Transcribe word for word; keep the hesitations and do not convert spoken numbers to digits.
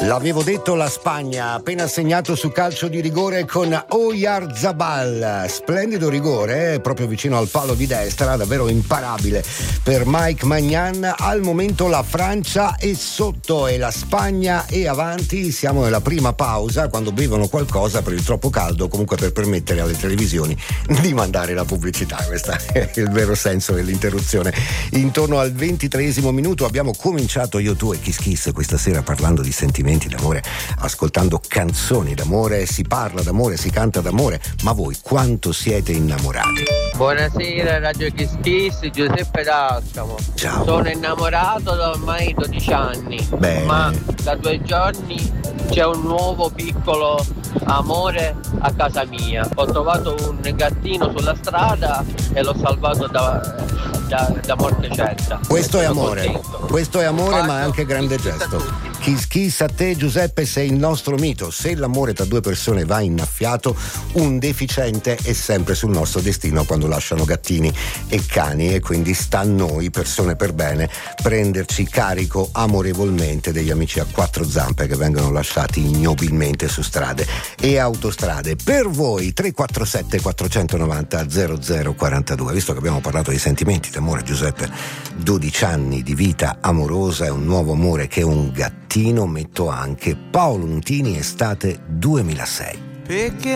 L'avevo detto, la Spagna ha appena segnato su calcio di rigore con Oyarzabal, splendido rigore, eh, proprio vicino al palo di destra, davvero imparabile per Mike Maignan. Al momento la Francia è sotto e la Spagna è avanti. Siamo nella prima pausa, quando bevono qualcosa per il troppo caldo, comunque per permettere alle televisioni di mandare la pubblicità. Questo è il vero senso dell'interruzione. Intorno al ventitreesimo minuto abbiamo cominciato io, tu e Kiss Kiss questa sera parlando di sentimenti d'amore, ascoltando canzoni d'amore. Si parla d'amore, si canta d'amore, ma voi quanto siete innamorati? Buonasera Radio Kiss Kiss, Giuseppe D'Ascamo. Ciao. Sono innamorato da ormai dodici anni. Bene. Ma da due giorni c'è un nuovo piccolo amore a casa mia. Ho trovato un gattino sulla strada e l'ho salvato da, da, da morte certa. Questo è Sono amore, contento. questo è amore, Faccio ma è anche grande kiss a gesto. tutti. Kiss Kiss a te, Giuseppe, sei il nostro mito. Se l'amore tra due persone va innaffiato, un deficiente è sempre sul nostro destino quando lasciano gattini e cani, e quindi sta a noi, persone per bene, prenderci carico amorevolmente degli amici a quattro zampe che vengono lasciati ignobilmente su strade e autostrade. Per voi tre quattro sette quattro nove zero zero zero quattro due. Visto che abbiamo parlato di sentimenti d'amore, Giuseppe, dodici anni di vita amorosa e un nuovo amore che è un gattino, metto anche Paolo Nutini, estate duemilasei. Perché